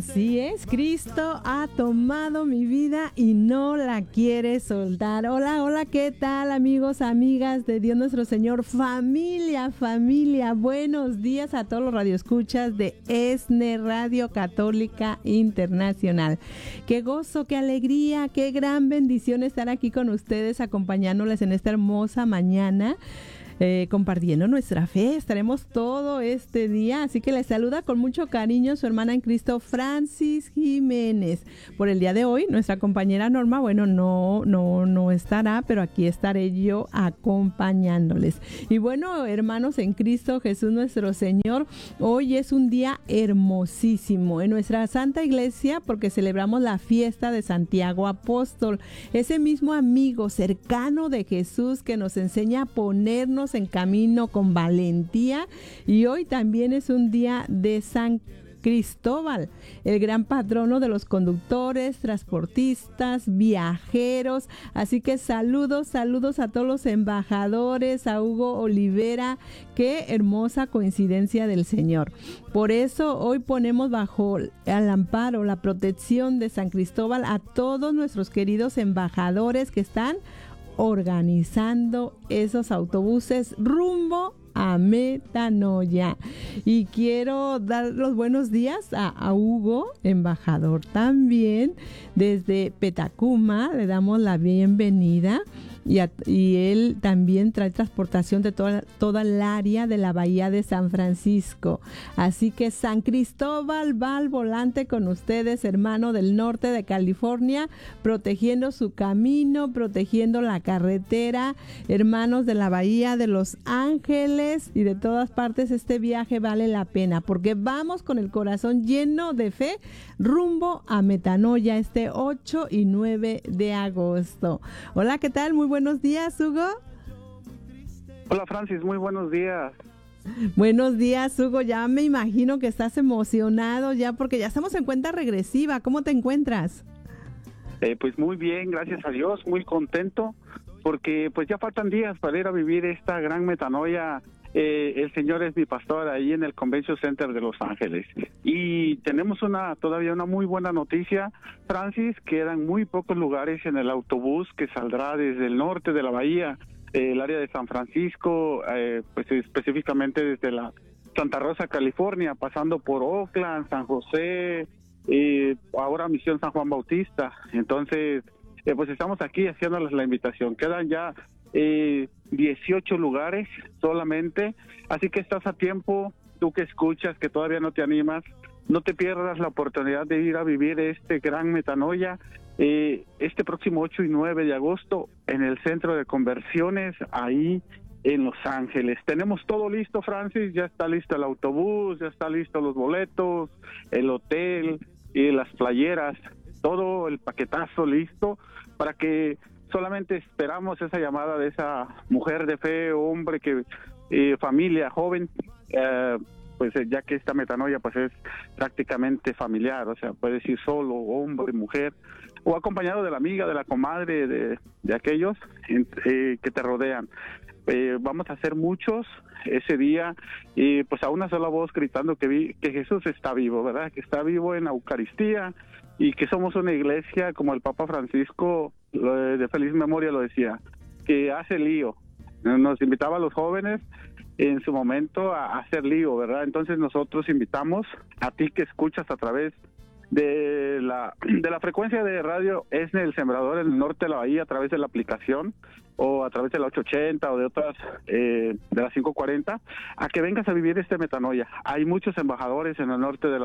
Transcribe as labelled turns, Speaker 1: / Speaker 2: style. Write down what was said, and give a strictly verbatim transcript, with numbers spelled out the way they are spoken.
Speaker 1: Así es, Cristo ha tomado mi vida y no la quiere soltar. Hola, hola, ¿qué tal, amigos, amigas de Dios nuestro Señor? Familia, familia, buenos días a todos los radioescuchas de E S N E Radio Católica Internacional. Qué gozo, qué alegría, qué gran bendición estar aquí con ustedes, acompañándoles en esta hermosa mañana. Eh, compartiendo nuestra fe, estaremos todo este día, así que les saluda con mucho cariño su hermana en Cristo, Francis Jiménez. Por el día de hoy, nuestra compañera Norma, bueno, no, no, no estará, pero aquí estaré yo acompañándoles. Y bueno, hermanos en Cristo Jesús nuestro Señor, hoy es un día hermosísimo en nuestra Santa Iglesia porque celebramos la fiesta de Santiago Apóstol, ese mismo amigo cercano de Jesús que nos enseña a ponernos en camino con valentía. Y hoy también es un día de San Cristóbal, el gran patrono de los conductores, transportistas, viajeros. Así que saludos, saludos a todos los embajadores, a Hugo Olivera. Qué hermosa coincidencia del Señor. Por eso hoy ponemos bajo el amparo, la protección de San Cristóbal a todos nuestros queridos embajadores que están organizando esos autobuses rumbo a Metanoia. Y quiero dar los buenos días a, a Hugo, embajador también desde Petacuma. Le damos la bienvenida. Y, a, y él también trae transportación de toda, toda el área de la Bahía de San Francisco. Así que San Cristóbal va al volante con ustedes, hermano del norte de California, protegiendo su camino, protegiendo la carretera. Hermanos de la Bahía de Los Ángeles y de todas partes, este viaje vale la pena porque vamos con el corazón lleno de fe rumbo a Metanoia este ocho y nueve de agosto. Hola, ¿qué tal? Muy buenos días, Hugo.
Speaker 2: Hola, Francis, muy buenos días.
Speaker 1: Buenos días, Hugo. Ya me imagino que estás emocionado ya porque ya estamos en cuenta regresiva. ¿Cómo te encuentras?
Speaker 2: Eh, pues muy bien, gracias a Dios, muy contento porque pues ya faltan días para ir a vivir esta gran metanoia. Eh, el Señor es mi pastor ahí en el Convention Center de Los Ángeles. Y tenemos una todavía una muy buena noticia, Francis. Quedan muy pocos lugares en el autobús que saldrá desde el norte de la bahía, eh, el área de San Francisco, eh, pues específicamente desde la Santa Rosa, California, pasando por Oakland, San José, eh, ahora Misión San Juan Bautista. Entonces, eh, pues estamos aquí haciéndoles la invitación. Quedan ya Eh, dieciocho lugares solamente, así que estás a tiempo. Tú que escuchas, que todavía no te animas, no te pierdas la oportunidad de ir a vivir este gran metanoia eh, este próximo ocho y nueve de agosto en el Centro de Conversiones ahí en Los Ángeles. Tenemos todo listo, Francis, ya está listo el autobús, ya está listo los boletos, el hotel y las playeras, todo el paquetazo listo para que solamente esperamos esa llamada de esa mujer de fe, hombre, que eh, familia, joven, eh, pues eh, ya que esta metanoia pues es prácticamente familiar, o sea, puedes ir solo, hombre, mujer, o acompañado de la amiga, de la comadre, de, de aquellos eh, que te rodean. Eh, vamos a hacer muchos ese día y pues a una sola voz gritando que, vi, que Jesús está vivo, ¿verdad? Que está vivo en la Eucaristía y que somos una iglesia, como el Papa Francisco de feliz memoria lo decía, que hace lío. Nos invitaba a los jóvenes en su momento a hacer lío, ¿verdad? Entonces nosotros invitamos a ti que escuchas a través de la de la frecuencia de radio E S N E El Sembrador en el norte de la bahía, a través de la aplicación o a través de la ocho ochenta o de otras eh, de la cinco cuarenta, a que vengas a vivir este metanoia. Hay muchos embajadores en el norte de la